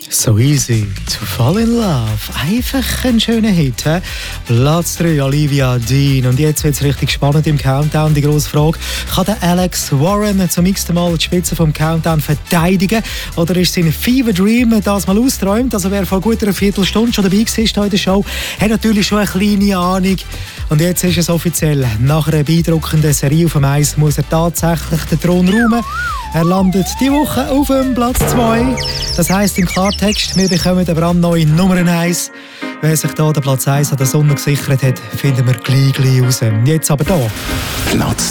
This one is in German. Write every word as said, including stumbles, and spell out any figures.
So easy to fall in love. Einfach ein schöner Hit. He? Platz drei, Olivia Dean. Und jetzt wird es richtig spannend im Countdown. Die grosse Frage, kann der Alex Warren zum x-ten Mal die Spitze vom Countdown verteidigen? Oder ist sein Fever Dream das mal austräumt? Also wer vor gut einer Viertelstunde schon dabei war in der Show, hat natürlich schon eine kleine Ahnung. Und jetzt ist es offiziell. Nach einer beeindruckenden Serie auf dem Eis muss er tatsächlich den Thron räumen. Er landet diese Woche auf dem Platz zwei. Das heisst im Klartext, wir bekommen den brandneue Nummer eins. Wer sich hier den Platz eins an der Sonne gesichert hat, finden wir gleich, gleich raus. Jetzt aber hier. Platz